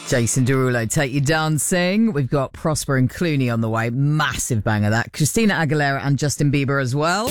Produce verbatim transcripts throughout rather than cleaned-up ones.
Jason Derulo, Take You Dancing. We've got Prosper and Clooney on the way. Massive banger that. Christina Aguilera and Justin Bieber as well.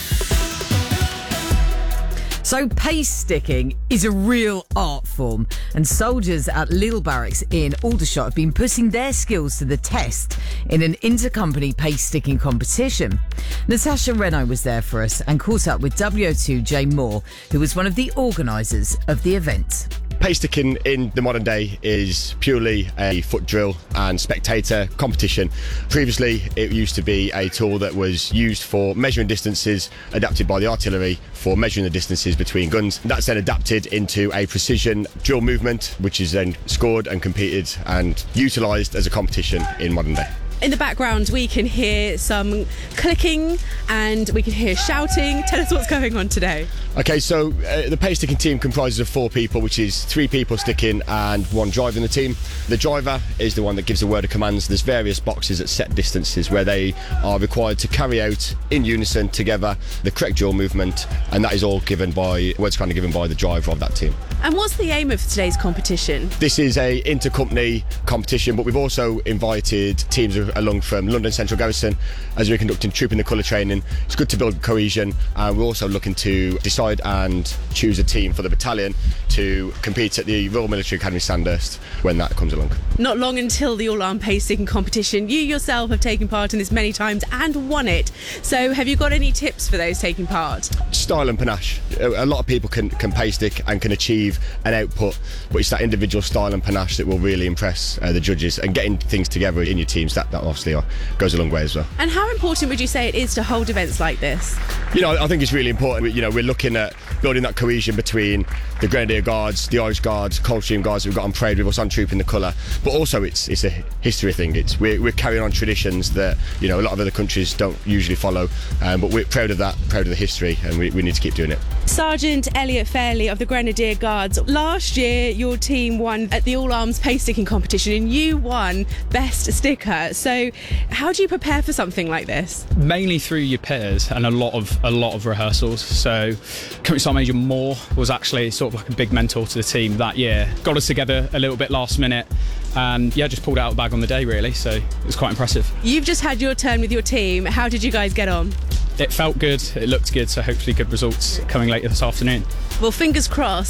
So pace sticking is a real art form, and soldiers at Little Barracks in Aldershot have been putting their skills to the test in an inter-company pace sticking competition. Natasha Renault was there for us and caught up with W O two Jay Moore, who was one of the organisers of the event. Pace sticking in the modern day is purely a foot drill and spectator competition. Previously, it used to be a tool that was used for measuring distances, adapted by the artillery for measuring the distances between guns. That's then adapted into a precision drill movement, which is then scored and competed and utilised as a competition in modern day. In the background, we can hear some clicking and we can hear shouting. Tell us what's going on today. Okay, so uh, the pace sticking team comprises of four people, which is three people sticking and one driver in the team. The driver is the one that gives the word of commands. There's various boxes at set distances where they are required to carry out in unison together the correct drill movement, and that is all given by words kind of given by the driver of that team. And what's the aim of today's competition? This is a inter-company competition, but we've also invited teams along from London Central Garrison as we're conducting Troop in the Colour training. It's good to build cohesion, and we're also looking to decide and choose a team for the battalion to compete at the Royal Military Academy Sandhurst when that comes along. Not long until the all-arm pace sticking competition. You yourself have taken part in this many times and won it. So have you got any tips for those taking part? Style and panache. A lot of people can, can pace stick and can achieve an output, but it's that individual style and panache that will really impress uh, the judges, and getting things together in your teams, that, that obviously goes a long way as well. And how important would you say it is to hold events like this? You know, I think it's really important. You know, we're looking at building that cohesion between the Grenadier Guards, the Irish Guards, Coldstream Guards that we've got on parade with us on Troop in the Colour, but also it's it's a history thing. It's we're, we're carrying on traditions that, you know, a lot of other countries don't usually follow, um, but we're proud of that, proud of the history, and we, we need to keep doing it. Sergeant Elliot Fairley of the Grenadier Guards. Last year, your team won at the All Arms pace sticking competition, and you won Best Sticker. So, how do you prepare for something like this? Mainly through your peers and a lot of a lot of rehearsals. So, Company Sergeant Major Moore was actually sort of like a big mentor to the team that year. Got us together a little bit last minute, and yeah, just pulled out a bag on the day really. So it was quite impressive. You've just had your turn with your team. How did you guys get on? It felt good. It looked good. So hopefully good results coming later this afternoon. Well, fingers crossed.